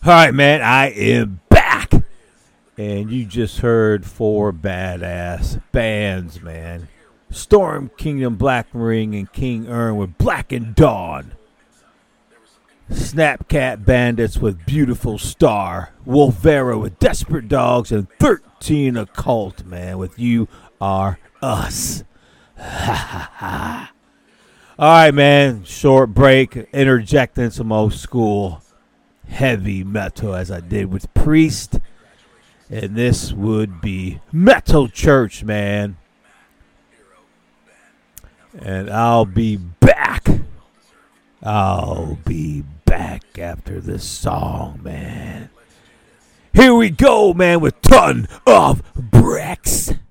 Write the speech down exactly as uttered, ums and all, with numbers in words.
All right, man, I am back. And you just heard four badass bands, man. Storm Kingdom, Black Ring, and King Urn with Black and Dawn. Snapcat Bandits with Beautiful Star. Wolvera with Desperate Dogs. And thirteen Occult, man, with You Are Us. Ha ha ha. All right, man, short break. Interjecting some old school heavy metal as I did with Priest. And this would be Metal Church, man. And I'll be back. I'll be back after this song, man. Here we go, man, with Ton of Bricks.